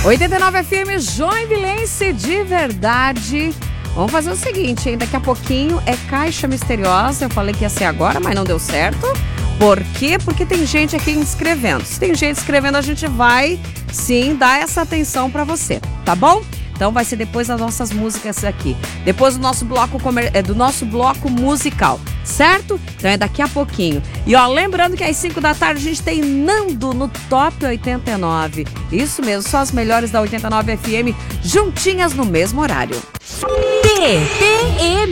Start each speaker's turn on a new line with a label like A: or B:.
A: 89 FM Joinvilense de verdade. Vamos fazer o seguinte, hein? Daqui a pouquinho é Caixa Misteriosa. Eu falei que ia ser agora, mas não deu certo. Por quê? Porque tem gente aqui inscrevendo. Se tem gente escrevendo, a gente vai sim dar essa atenção pra você, tá bom? Então vai ser depois das nossas músicas aqui. Depois do nosso bloco musical, certo? Então é daqui a pouquinho. E ó, lembrando que às 5 da tarde a gente tem Nando no Top 89. Isso mesmo, só as melhores da 89 FM juntinhas no mesmo horário.
B: TPM